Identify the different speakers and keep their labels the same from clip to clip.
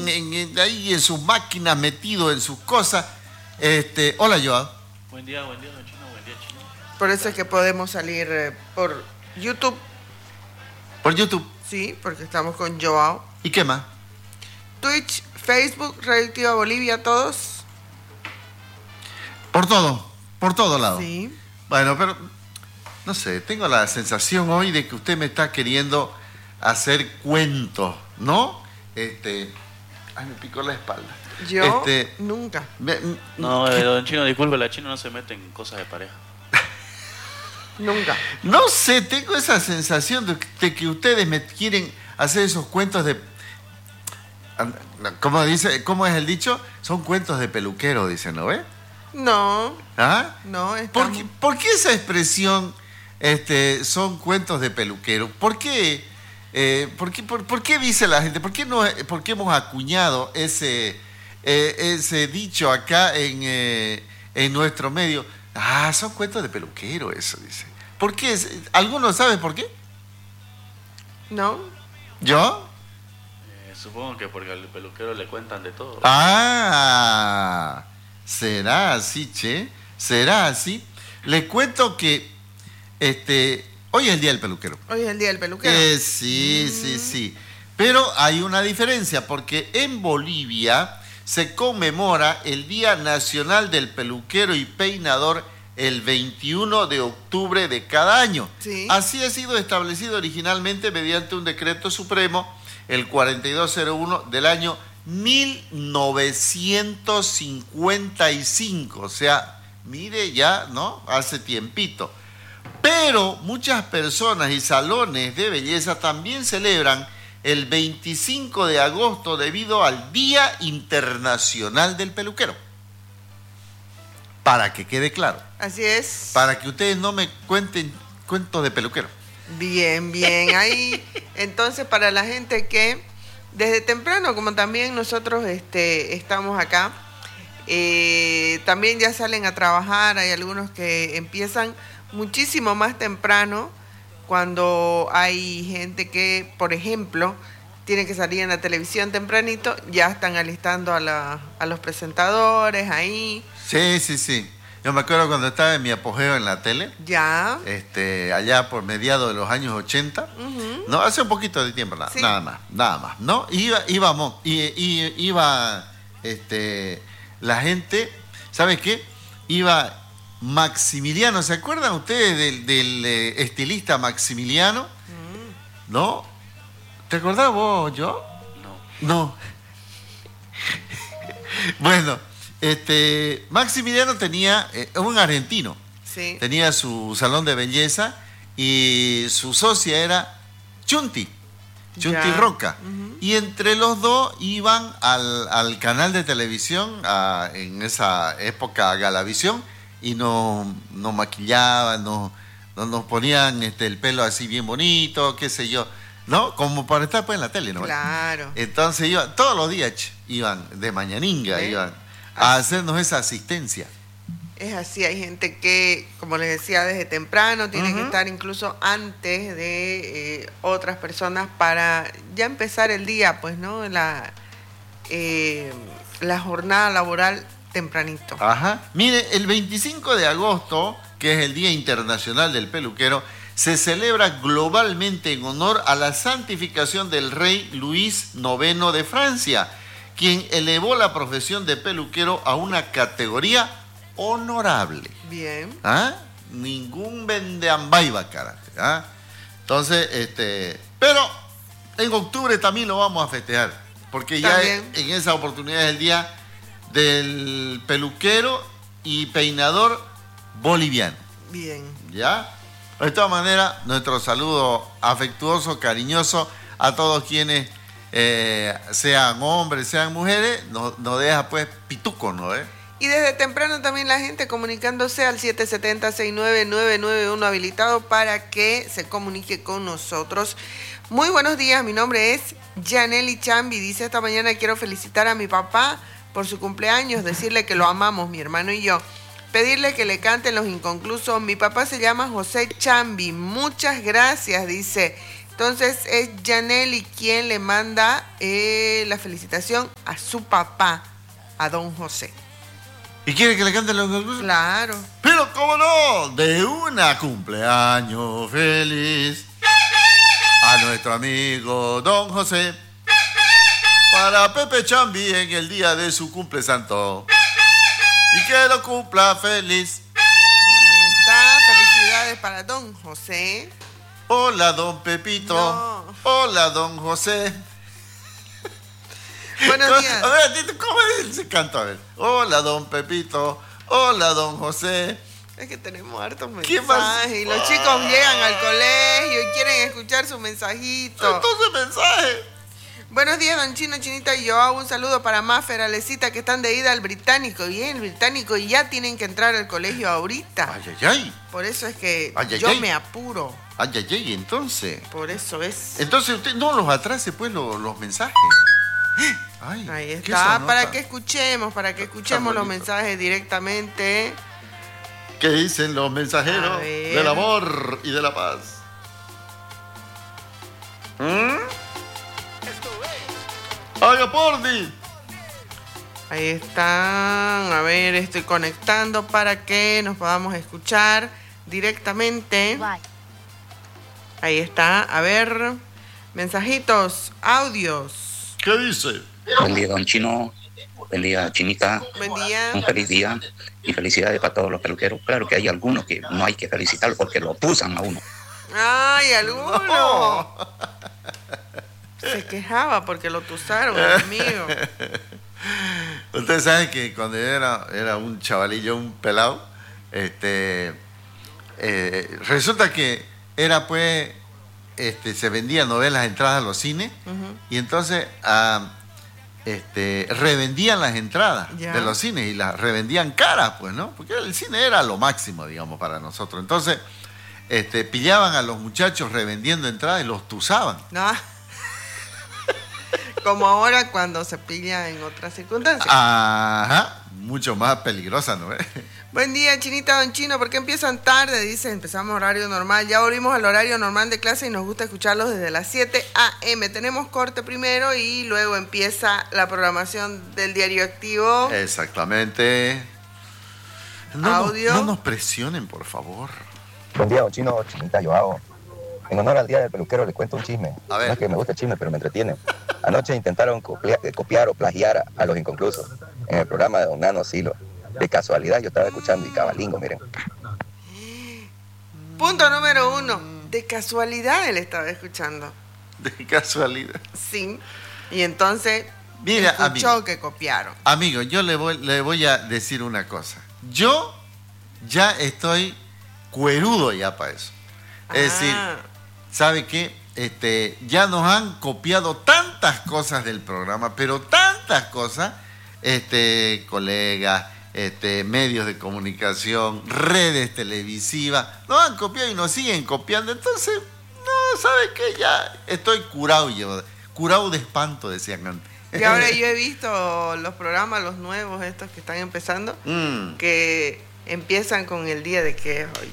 Speaker 1: ahí en sus máquinas, metido en sus cosas. Hola, Joao.
Speaker 2: Buen día, don Chino, buen día, Chino.
Speaker 3: Por eso es que podemos salir por YouTube.
Speaker 1: Por YouTube.
Speaker 3: Sí, porque estamos con Joao.
Speaker 1: ¿Y qué más?
Speaker 3: Twitch, Facebook, Radioactiva Bolivia, todos.
Speaker 1: Por todo lado.
Speaker 3: Sí.
Speaker 1: Bueno, pero no sé, tengo la sensación hoy de que usted me está queriendo hacer cuentos, ¿no? Ay, me picó la espalda.
Speaker 3: Yo nunca.
Speaker 2: No, don Chino, disculpe, la Chino no se mete en cosas de pareja.
Speaker 3: Nunca.
Speaker 1: No sé, tengo esa sensación de que ustedes me quieren hacer esos cuentos de... ¿Cómo es el dicho? Son cuentos de peluquero, dicen, ¿no ve?
Speaker 3: No.
Speaker 1: ¿Ah?
Speaker 3: No,
Speaker 1: ¿Por qué esa expresión son cuentos de peluquero? ¿Por qué? ¿Por qué dice la gente? ¿Por qué hemos acuñado ese dicho acá en nuestro medio? Ah, son cuentos de peluquero, eso dice. ¿Por qué? ¿Alguno sabe por qué?
Speaker 3: No.
Speaker 1: ¿Yo?
Speaker 2: Supongo que porque al peluquero le cuentan de todo.
Speaker 1: Ah, será así, che. ¿Será así? Les cuento que hoy es el día del peluquero.
Speaker 3: Hoy es el día del peluquero.
Speaker 1: Sí. Pero hay una diferencia, porque en Bolivia se conmemora el Día Nacional del Peluquero y Peinador el 21 de octubre de cada año.
Speaker 3: Sí.
Speaker 1: Así ha sido establecido originalmente mediante un decreto supremo, el 4201 del año 1955. O sea, mire ya, ¿no? Hace tiempito. Pero muchas personas y salones de belleza también celebran el 25 de agosto debido al Día Internacional del Peluquero. Para que quede claro.
Speaker 3: Así es.
Speaker 1: Para que ustedes no me cuenten cuentos de peluquero.
Speaker 3: Bien. Ahí, entonces, para la gente que desde temprano, como también nosotros estamos acá, también ya salen a trabajar. Hay algunos que empiezan muchísimo más temprano, cuando hay gente que, por ejemplo, tiene que salir en la televisión tempranito, ya están alistando a los presentadores ahí.
Speaker 1: Sí. Yo me acuerdo cuando estaba en mi apogeo en la tele.
Speaker 3: Ya.
Speaker 1: Allá por mediados de los años 80.
Speaker 3: Uh-huh.
Speaker 1: No, hace un poquito de tiempo,
Speaker 3: Sí.
Speaker 1: nada más, ¿no? Iba la gente, ¿sabe qué? Iba Maximiliano, ¿se acuerdan ustedes del estilista Maximiliano? ¿No? ¿Te acordás vos, yo? No. Bueno, Maximiliano tenía, un argentino,
Speaker 3: Sí.
Speaker 1: tenía su salón de belleza y su socia era Chunti Roca. Uh-huh. Y entre los dos iban al canal de televisión, en esa época Galavisión, y nos maquillaban, nos ponían el pelo así bien bonito, qué sé yo, ¿no? Como para estar pues en la tele, ¿no?
Speaker 3: Claro.
Speaker 1: Entonces iban, todos los días iban de mañaninga, iban a hacernos esa asistencia.
Speaker 3: Es así, hay gente que, como les decía, desde temprano tiene
Speaker 1: Uh-huh.
Speaker 3: que estar incluso antes de otras personas para ya empezar el día, pues, ¿no? La jornada laboral tempranito.
Speaker 1: Ajá. Mire, el 25 de agosto, que es el Día Internacional del Peluquero, se celebra globalmente en honor a la santificación del rey Luis IX de Francia, quien elevó la profesión de peluquero a una categoría honorable.
Speaker 3: Bien.
Speaker 1: ¿Ah? Ningún vendeambaiba, carajo. ¿Ah? Entonces, pero en octubre también lo vamos a festejar, porque ya en esa oportunidad es el día del peluquero y peinador boliviano.
Speaker 3: Bien.
Speaker 1: ¿Ya? De todas maneras, nuestro saludo afectuoso, cariñoso a todos quienes, sean hombres, sean mujeres, nos deja pues pituco, ¿no?
Speaker 3: Y desde temprano también la gente comunicándose al 770-69991 habilitado para que se comunique con nosotros. Muy buenos días, mi nombre es Yaneli Chambi. Dice, esta mañana quiero felicitar a mi papá por su cumpleaños, decirle que lo amamos, mi hermano y yo. Pedirle que le canten Los Inconclusos. Mi papá se llama José Chambi. Muchas gracias, dice Entonces es Yaneli quien le manda la felicitación a su papá, a don José.
Speaker 1: ¿Y quiere que le cante los concursos?
Speaker 3: Claro.
Speaker 1: Pero cómo no, de una cumpleaños feliz a nuestro amigo don José, para Pepe Chambi en el día de su cumple santo, y que lo cumpla feliz.
Speaker 3: Ahí está, felicidades para don José.
Speaker 1: Hola don Pepito,
Speaker 3: No.
Speaker 1: hola don José.
Speaker 3: Buenos días.
Speaker 1: A ver, ¿cómo es ese canto? A ver, hola don Pepito, hola don José.
Speaker 3: Es que tenemos hartos
Speaker 1: ¿Qué más?
Speaker 3: mensajes y los chicos llegan al colegio y quieren escuchar su mensajito.
Speaker 1: Entonces mensaje.
Speaker 3: Buenos días, don Chino, Chinita y yo. Un saludo para Mafer, Alecita, que están de ida al Británico. Bien, el Británico, y ya tienen que entrar al colegio ahorita.
Speaker 1: Ay, ay, ay.
Speaker 3: Por eso es que
Speaker 1: Ay, ay,
Speaker 3: yo
Speaker 1: ay.
Speaker 3: me apuro.
Speaker 1: Ay, ay, ay, entonces.
Speaker 3: Por eso es.
Speaker 1: Entonces usted no los atrase, pues, los mensajes. Ay,
Speaker 3: Ahí
Speaker 1: ¿qué
Speaker 3: está,
Speaker 1: sonota?
Speaker 3: para que escuchemos los
Speaker 1: bonito.
Speaker 3: mensajes directamente.
Speaker 1: ¿Qué dicen los
Speaker 3: A
Speaker 1: mensajeros
Speaker 3: ver.
Speaker 1: del amor y de la paz? ¡Haga pordi!
Speaker 3: Ahí están. A ver, estoy conectando para que nos podamos escuchar directamente. Ahí está. A ver, mensajitos, audios.
Speaker 1: ¿Qué dice?
Speaker 4: Buen día, don Chino. Buen día, Chinita.
Speaker 3: Buen día.
Speaker 4: Un feliz día y felicidades para todos los peluqueros. Claro que hay algunos que no hay que felicitar porque lo pusan a uno.
Speaker 3: Ay, alguno.
Speaker 1: No.
Speaker 3: Se quejaba porque lo tusaron, amigo.
Speaker 1: Ustedes saben que cuando yo era un chavalillo, un pelado, resulta que era pues, se vendían novelas, entradas a los cines, y entonces revendían las entradas
Speaker 3: Ya.
Speaker 1: de los cines y las revendían caras, pues, ¿no? Porque el cine era lo máximo, digamos, para nosotros. Entonces, pillaban a los muchachos revendiendo entradas y los tusaban.
Speaker 3: No. Como ahora cuando se pilla en otras circunstancias.
Speaker 1: Ajá, mucho más peligrosa, ¿no?
Speaker 3: Buen día, Chinita, don Chino. ¿Por qué empiezan tarde? Dice, empezamos horario normal. Ya volvimos al horario normal de clase y nos gusta escucharlos desde las 7 a.m. Tenemos corte primero y luego empieza la programación del diario activo.
Speaker 1: Exactamente.
Speaker 3: Audio.
Speaker 1: No nos presionen, por favor.
Speaker 5: Buen día, don Chino, Chinita, yo hago. En honor al Día del Peluquero le cuento un chisme.
Speaker 1: A ver.
Speaker 5: No es que me gusta el chisme, pero me entretiene. Anoche intentaron copiar o plagiar a los inconclusos en el programa de don Nano Silo. De casualidad yo estaba escuchando y cabalingo, miren.
Speaker 3: Punto número 1. De casualidad él estaba escuchando.
Speaker 1: De casualidad.
Speaker 3: Sí. Y entonces
Speaker 1: Mira,
Speaker 3: escuchó
Speaker 1: amigo.
Speaker 3: que copiaron.
Speaker 1: Amigo, yo le voy a decir una cosa. Yo ya estoy cuerudo ya para eso. Es decir,
Speaker 3: Ah.
Speaker 1: ¿sabe qué? Ya nos han copiado tantas cosas del programa, pero tantas cosas, colegas, medios de comunicación, redes televisivas, nos han copiado y nos siguen copiando. Entonces, no, ¿sabe qué? Ya estoy curado yo, curado de espanto, decían antes.
Speaker 3: Y ahora yo he visto los programas, los nuevos, estos que están empezando, que empiezan con el día de que es hoy.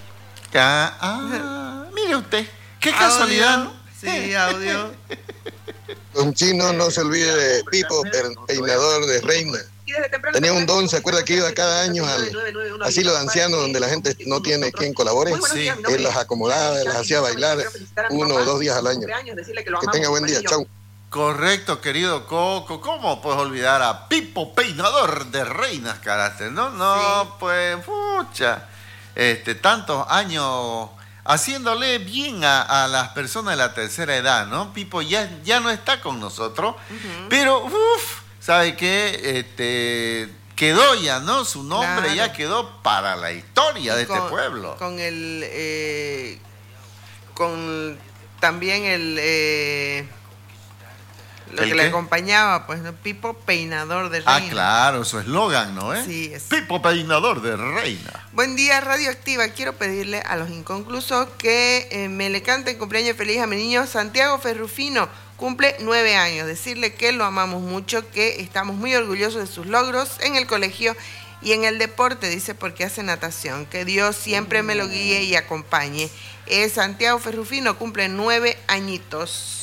Speaker 1: Mire usted, qué casualidad,
Speaker 3: Audio.
Speaker 1: ¿no?
Speaker 3: Sí, audio.
Speaker 6: Don Chino, no se olvide de Pipo, peinador de Reina. Tenía un don, ¿se acuerda que iba cada año al asilo de ancianos donde la gente no tiene quien colabore?
Speaker 1: Sí.
Speaker 6: Él las acomodaba, las hacía bailar 1 o 2 días al año. Que tenga buen día, chau.
Speaker 1: Correcto, querido Coco. ¿Cómo puedes olvidar a Pipo, peinador de reinas, carácter? No,
Speaker 3: Sí.
Speaker 1: pues, pucha. Tantos años haciéndole bien a las personas de la tercera edad, ¿no? Pipo ya no está con nosotros, pero, ¿sabe qué? Quedó ya, ¿no? Su nombre
Speaker 3: Claro.
Speaker 1: ya quedó para la historia de este pueblo.
Speaker 3: Con el. Con también el. Lo
Speaker 1: ¿El
Speaker 3: que
Speaker 1: qué?
Speaker 3: le acompañaba, pues, ¿no? Pipo, peinador de
Speaker 1: Ah,
Speaker 3: reina.
Speaker 1: claro, su eslogan, ¿no?
Speaker 3: Sí, es.
Speaker 1: Pipo, peinador de reina.
Speaker 3: Buen día, Radioactiva. Quiero pedirle a los inconclusos que me le canten cumpleaños feliz a mi niño Santiago Ferrufino. Cumple 9 años. Decirle que lo amamos mucho, que estamos muy orgullosos de sus logros en el colegio Y en el deporte, dice, porque hace natación. Que Dios siempre me lo guíe y acompañe. Santiago Ferrufino cumple 9 añitos.